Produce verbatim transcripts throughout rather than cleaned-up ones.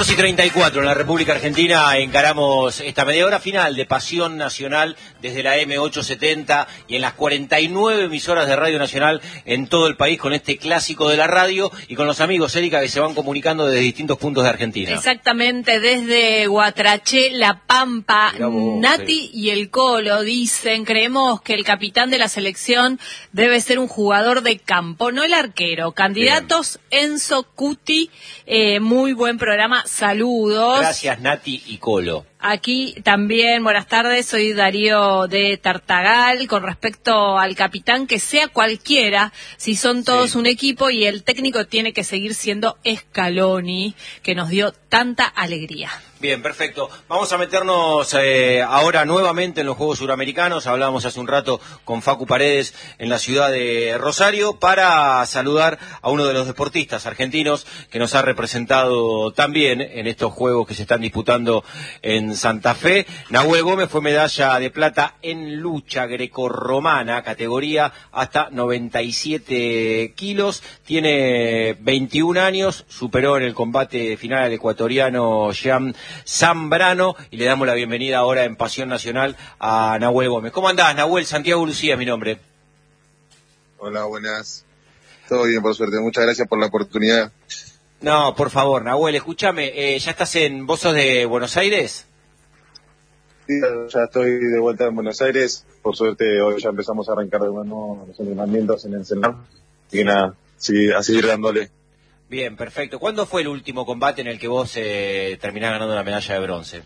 catorce y treinta y cuatro en la República Argentina encaramos esta media hora final de Pasión Nacional desde la eme ochocientos setenta y en las cuarenta y nueve emisoras de Radio Nacional en todo el país con este clásico de la radio y con los amigos, Erika, que se van comunicando desde distintos puntos de Argentina. Exactamente, desde Guatraché, La Pampa, vos, Nati sí. y el Colo dicen, creemos que el capitán de la selección debe ser un jugador de campo, no el arquero. Candidatos, bien. Enzo Cuti, eh, muy buen programa, saludos. Gracias, Nati y Colo. Aquí también, buenas tardes, soy Darío de Tartagal. Con respecto al capitán, que sea cualquiera, si son todos sí. un equipo, y el técnico tiene que seguir siendo Scaloni, que nos dio tanta alegría. Bien, perfecto. Vamos a meternos eh, ahora nuevamente en los Juegos Suramericanos. Hablábamos hace un rato con Facu Paredes en la ciudad de Rosario para saludar a uno de los deportistas argentinos que nos ha representado también en estos Juegos que se están disputando en Santa Fe. Nahuel Gómez fue medalla de plata en lucha grecorromana, categoría hasta noventa y siete kilos. Tiene veintiún años, superó en el combate final al ecuatoriano Jean Zambrano y le damos la bienvenida ahora en Pasión Nacional a Nahuel Gómez. ¿Cómo andás, Nahuel? Santiago Lucía es mi nombre. Hola, buenas. Todo bien, por suerte. Muchas gracias por la oportunidad. No, por favor, Nahuel, escúchame. Eh, ¿Ya estás en... ¿Vos sos de Buenos Aires? Sí, ya estoy de vuelta en Buenos Aires. Por suerte, hoy ya empezamos a arrancar de nuevo los entrenamientos en Ensenada. Y nada, sí, a seguir dándole. Bien, perfecto. ¿Cuándo fue el último combate en el que vos eh, terminás ganando la medalla de bronce?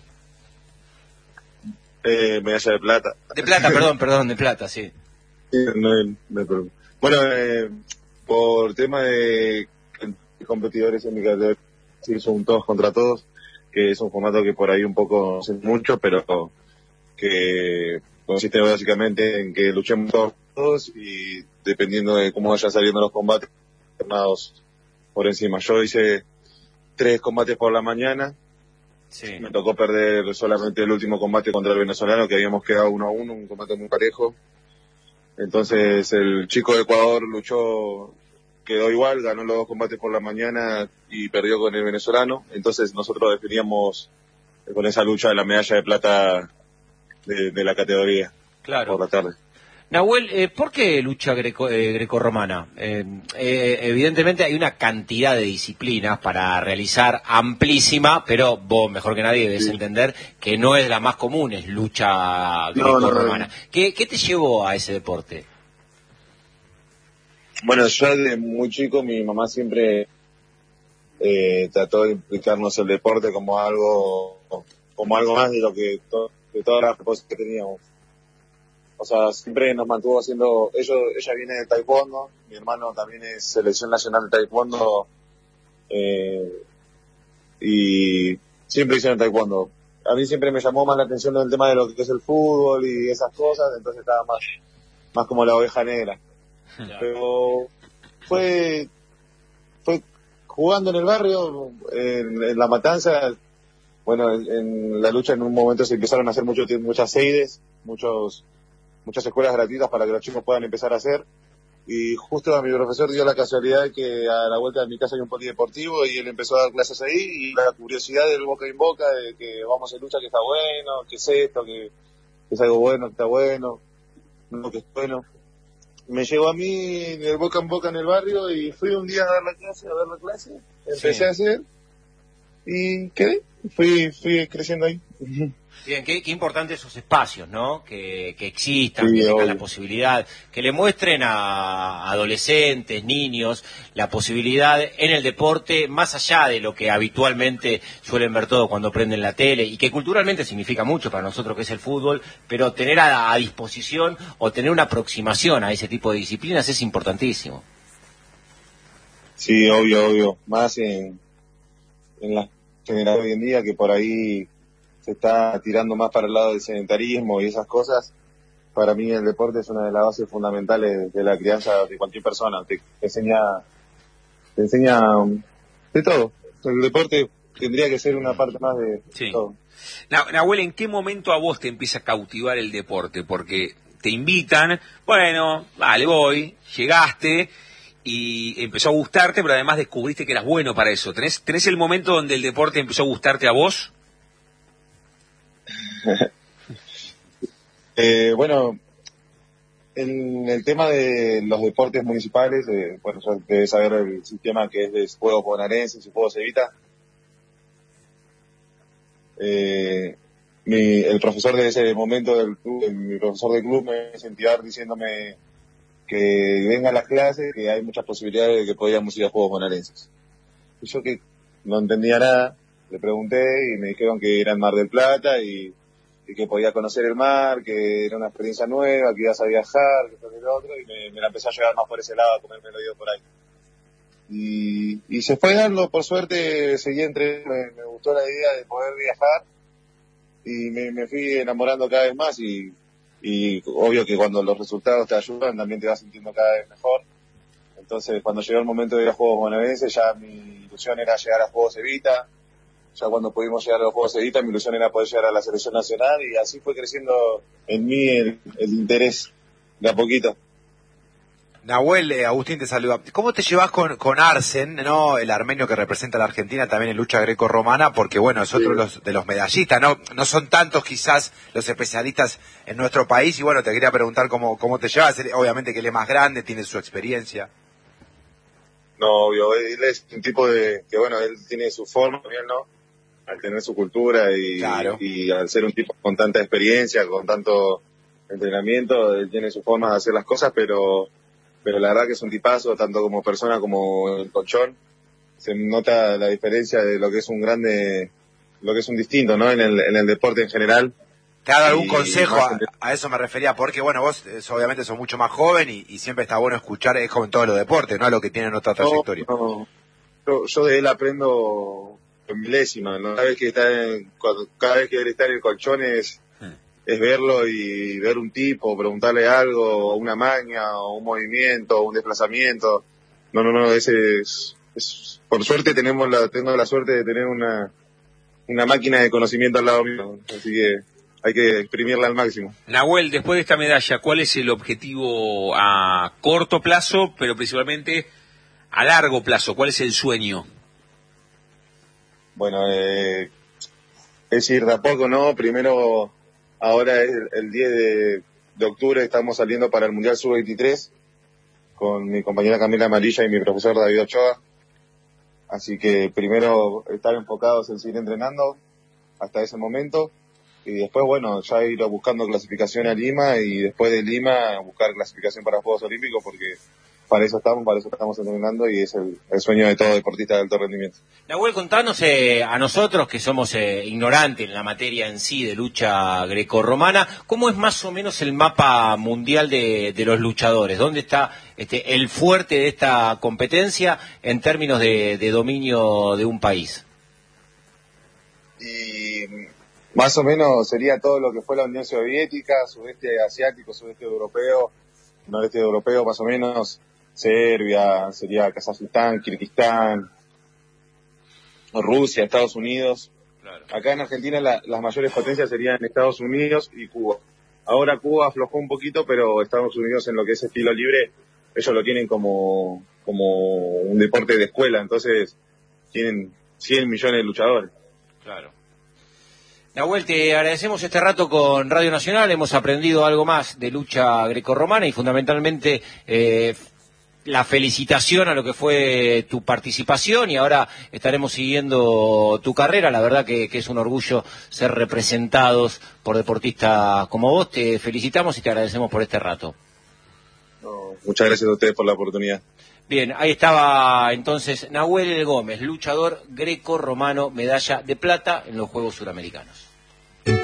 Eh, medalla de plata. De plata, perdón, perdón, de plata, sí. Sí, no, no, no, bueno, eh, por tema de competidores en mi categoría, sí, son todos contra todos, que es un formato que por ahí un poco no sé mucho, pero que consiste básicamente en que luchemos todos y dependiendo de cómo vayan saliendo los combates, tornados por encima. Yo hice tres combates por la mañana. Sí. Me tocó perder solamente el último combate contra el venezolano, que habíamos quedado uno a uno, un combate muy parejo. Entonces el chico de Ecuador luchó, quedó igual, ganó los dos combates por la mañana y perdió con el venezolano. Entonces nosotros definíamos con esa lucha la medalla de plata de, de la categoría. Claro. Por la tarde. Nahuel, eh, ¿por qué lucha greco, eh, grecorromana? Eh, eh, evidentemente hay una cantidad de disciplinas para realizar amplísima, pero vos mejor que nadie debes sí. entender que no es la más común, es lucha grecorromana. No, no, no. ¿Qué, ¿Qué te llevó a ese deporte? Bueno, yo desde muy chico mi mamá siempre eh, trató de implicarnos el deporte como algo como algo más de lo que to, de todas las cosas que teníamos. O sea, siempre nos mantuvo haciendo, ellos, ella viene de taekwondo, mi hermano también es selección nacional de taekwondo, eh, y siempre hicieron taekwondo. A mí siempre me llamó más la atención el tema de lo que es el fútbol y esas cosas, entonces estaba más, más como la oveja negra. Pero fue, fue jugando en el barrio, en, en La Matanza, bueno, en, en la lucha en un momento se empezaron a hacer mucho, muchas seides, muchos, muchas escuelas gratuitas para que los chicos puedan empezar a hacer, y justo a mi profesor dio la casualidad de que a la vuelta de mi casa hay un polideportivo y él empezó a dar clases ahí, y la curiosidad del boca en boca de que vamos en lucha, que está bueno, que es esto, que, que es algo bueno, que está bueno, no que es bueno, me llegó a mí del boca en boca en el barrio y fui un día a dar la clase, a dar la clase, empecé sí. a hacer y quedé, fui, fui creciendo ahí. Bien, qué, qué importantes esos espacios, ¿no? Que, que existan, sí, que tengan obvio. la posibilidad, que le muestren a adolescentes, niños, la posibilidad en el deporte, más allá de lo que habitualmente suelen ver todos cuando prenden la tele, y que culturalmente significa mucho para nosotros, que es el fútbol, pero tener a, a disposición o tener una aproximación a ese tipo de disciplinas es importantísimo. Sí, obvio, obvio. Más en, en la generación hoy en día, que por ahí se está tirando más para el lado del sedentarismo y esas cosas. Para mí el deporte es una de las bases fundamentales de la crianza de cualquier persona. Te, te enseña, te enseña de todo. El deporte tendría que ser una parte más de sí. todo. Nahuel, ¿en qué momento a vos te empieza a cautivar el deporte? Porque te invitan, bueno, vale, voy, llegaste, y empezó a gustarte, pero además descubriste que eras bueno para eso. ¿Tenés, tenés el momento donde el deporte empezó a gustarte a vos? eh, bueno, en el tema de los deportes municipales, eh, bueno, ya debes saber el sistema que es de juegos bonaerenses y juegos Evita. Eh, mi, el profesor de ese momento del club, mi profesor del club me incentivaba diciéndome que venga a las clases, que hay muchas posibilidades de que podíamos ir a juegos bonaerenses. Y yo que no entendía nada, le pregunté y me dijeron que era en Mar del Plata y, y que podía conocer el mar, que era una experiencia nueva, que ibas a viajar, que esto que lo otro, y me, me la empecé a llevar más por ese lado, a comerme el oído por ahí. Y, y se fue dando, por suerte, seguí entre, me, me gustó la idea de poder viajar y me, me fui enamorando cada vez más y, y obvio que cuando los resultados te ayudan también te vas sintiendo cada vez mejor. Entonces cuando llegó el momento de ir a Juegos Bonaerenses ya mi ilusión era llegar a Juegos Evita, ya cuando pudimos llegar a los Juegos Evita mi ilusión era poder llegar a la selección nacional y así fue creciendo en mí el, el interés de a poquito. Nahuel, eh, Agustín te saluda. ¿Cómo te llevas con, con Arsen, no, el armenio que representa a la Argentina también en lucha greco-romana? Porque bueno, es otro de los, de los medallistas, ¿no? No son tantos quizás los especialistas en nuestro país y bueno, te quería preguntar cómo, cómo te llevas. Obviamente que él es más grande, tiene su experiencia. No, obvio, él es un tipo de, que bueno, él tiene su forma también, ¿no? Al tener su cultura y, claro. y al ser un tipo con tanta experiencia, con tanto entrenamiento, él tiene su forma de hacer las cosas, pero pero la verdad que es un tipazo, tanto como persona como el colchón. Se nota la diferencia de lo que es un grande, lo que es un distinto, ¿no? En el, en el deporte en general. ¿Te ha dado algún y, consejo? Y a, a eso me refería, porque bueno, vos eh, obviamente sos mucho más joven y, y siempre está bueno escuchar, es como en todos los deportes, ¿no? Lo que tienen otra trayectoria. No, no. Yo, yo de él aprendo en milésima, ¿no? Cada vez que está en, cada vez que él está en el colchón es, es verlo y ver un tipo, preguntarle algo, una maña, o un movimiento, o un desplazamiento. No, no, no, ese es, es, por suerte tenemos la, tengo la suerte de tener una, una máquina de conocimiento al lado mío, así que hay que exprimirla al máximo. Nahuel, después de esta medalla, ¿cuál es el objetivo a corto plazo, pero principalmente a largo plazo? ¿Cuál es el sueño? Bueno, eh, es ir de a poco, ¿no? Primero, ahora es el, el diez de, de octubre, estamos saliendo para el Mundial sub veintitrés con mi compañera Camila Amarilla y mi profesor David Ochoa. Así que primero estar enfocados en seguir entrenando hasta ese momento y después, bueno, ya ir buscando clasificación a Lima y después de Lima buscar clasificación para los Juegos Olímpicos porque para eso estamos, para eso estamos entrenando y es el, el sueño de todo deportista de alto rendimiento. Nahuel, contanos eh, a nosotros que somos eh, ignorantes en la materia en sí de lucha grecorromana, ¿cómo es más o menos el mapa mundial de, de los luchadores? ¿Dónde está este, el fuerte de esta competencia en términos de, de dominio de un país? Y más o menos sería todo lo que fue la Unión Soviética, sudeste asiático, sudeste europeo, noreste europeo más o menos, Serbia, sería Kazajistán, Kirguistán, Rusia, Estados Unidos. Claro. Acá en Argentina la, las mayores potencias serían Estados Unidos y Cuba. Ahora Cuba aflojó un poquito, pero Estados Unidos en lo que es estilo libre, ellos lo tienen como, como un deporte de escuela, entonces tienen cien millones de luchadores. Claro. Nahuel, te agradecemos este rato con Radio Nacional, hemos aprendido algo más de lucha grecorromana y fundamentalmente eh, la felicitación a lo que fue tu participación y ahora estaremos siguiendo tu carrera, la verdad que, que es un orgullo ser representados por deportistas como vos, te felicitamos y te agradecemos por este rato. No, muchas gracias a ustedes por la oportunidad. Bien, ahí estaba entonces Nahuel Gómez, luchador greco-romano, medalla de plata en los Juegos Suramericanos.